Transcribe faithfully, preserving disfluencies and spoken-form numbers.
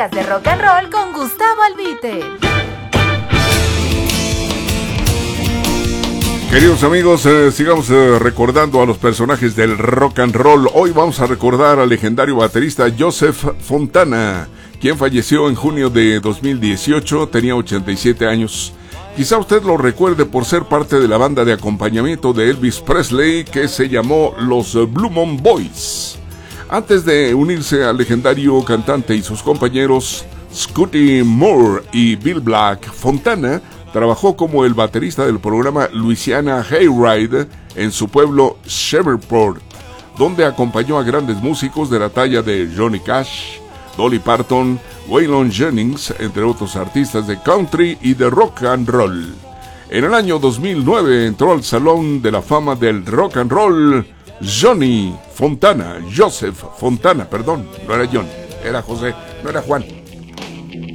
podcast de rock and roll con Gustavo Albite. Queridos amigos, eh, sigamos eh, recordando a los personajes del rock and roll. Hoy vamos a recordar al legendario baterista Joseph Fontana, quien falleció en junio de dos mil dieciocho, tenía ochenta y siete años. Quizá usted lo recuerde por ser parte de la banda de acompañamiento de Elvis Presley que se llamó los Blue Moon Boys. Antes de unirse al legendario cantante y sus compañeros Scotty Moore y Bill Black, Fontana trabajó como el baterista del programa Louisiana Hayride en su pueblo Shreveport, donde acompañó a grandes músicos de la talla de Johnny Cash, Dolly Parton, Waylon Jennings, entre otros artistas de country y de rock and roll. En el año dos mil nueve entró al Salón de la Fama del Rock and Roll Johnny Fontana, Joseph Fontana, perdón, no era John, era José, no era Juan.